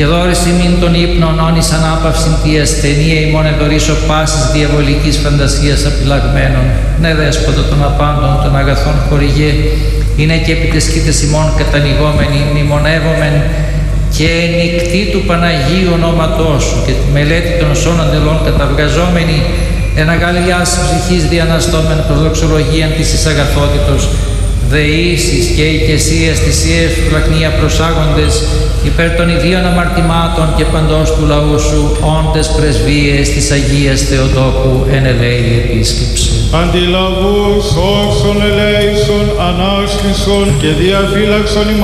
Και δώρεις ημίν των ύπνων όνεις ανάπαυσιν τη ασθενεία ημών εδωρήσω πάσης διαβολικής φαντασίας απειλαγμένων. Ναι, Δέσποτα των απάντων των αγαθών χορηγέ, είναι και επί τες σκήτες ημών κατανοιγόμενοι, μνημονεύομεν και νικτή του Παναγίου ονόματός σου και τη μελέτη των σών αντελών καταυγαζόμενοι, εν αγαλιάς ψυχής διαναστόμεν προς δοξολογίαν της εις αγαθότητος, δεήσεις και οικεσίες θυσίες του λακνία προσάγοντες, υπέρ των ιδίων αμαρτημάτων και παντός του λαού σου, όντες πρεσβείες της Αγίας Θεοτόκου εν ελέη επίσκεψη. Αντιλαβούς, όσων ελέησον, ανάσχησον και διαφύλαξον